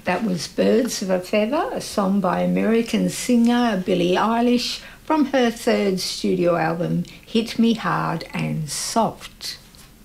That was Birds of a Feather, a song by American singer Billie Eilish from her third studio album, Hit Me Hard and Soft.